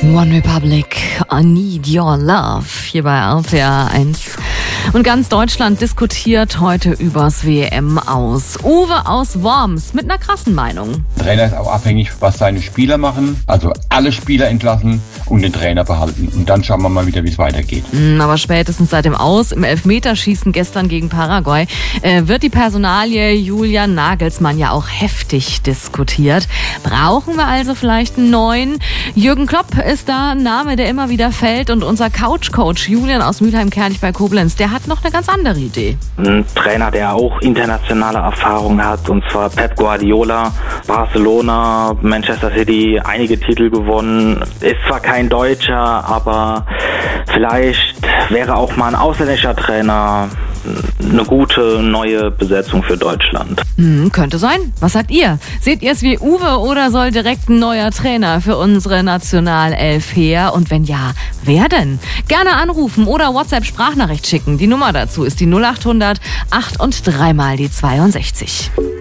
One Republic, I Need Your Love, hier bei RPR 1. Und ganz Deutschland diskutiert heute übers WM-Aus. Uwe aus Worms mit einer krassen Meinung. Der Trainer ist auch abhängig, was seine Spieler machen. Also alle Spieler entlassen und den Trainer behalten. Und dann schauen wir mal wieder, wie es weitergeht. Aber spätestens seit dem Aus im Elfmeterschießen gestern gegen Paraguay wird die Personalie Julian Nagelsmann ja auch heftig diskutiert. Brauchen wir also vielleicht einen neuen? Jürgen Klopp ist da ein Name, der immer wieder fällt. Und unser Couch-Coach Julian aus Mülheim-Kerlich bei Koblenz, der hat noch eine ganz andere Idee. Ein Trainer, der auch internationale Erfahrung hat, und zwar Pep Guardiola, Barcelona, Manchester City, einige Titel gewonnen. Ist zwar kein Deutscher, aber vielleicht wäre auch mal ein ausländischer Trainer eine gute neue Besetzung für Deutschland. Könnte sein. Was sagt ihr? Seht ihr es wie Uwe oder soll direkt ein neuer Trainer für unsere Nationalelf her? Und wenn ja, wer denn? Gerne anrufen oder WhatsApp-Sprachnachricht schicken. Die Nummer dazu ist die 0800 8 und 3 mal die 62.